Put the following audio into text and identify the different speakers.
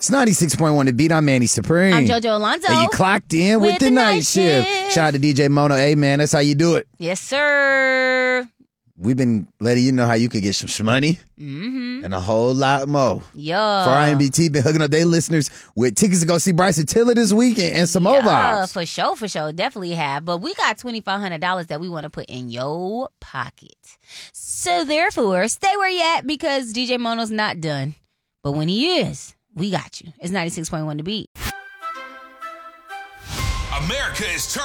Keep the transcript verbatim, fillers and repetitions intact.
Speaker 1: It's ninety-six point one The Beat. I'm Manny Supreme.
Speaker 2: I'm JoJo Alonzo.
Speaker 1: And you clocked in with, with the, the night, night shift. shift. Shout out to D J Mono. Hey, man, that's how you do it.
Speaker 2: Yes, sir.
Speaker 1: We've been letting you know how you can get some money
Speaker 2: mm-hmm.
Speaker 1: and a whole lot more.
Speaker 2: Yeah.
Speaker 1: For I M B T, been hooking up their listeners with tickets to go see Bryson Tiller this weekend and some more
Speaker 2: yeah,
Speaker 1: vibes.
Speaker 2: For sure, for sure. Definitely have. But we got twenty-five hundred dollars that we want to put in your pocket. So therefore, stay where you at because D J Mono's not done. But when he is, we got you. It's ninety-six point one The Beat.
Speaker 3: America is turning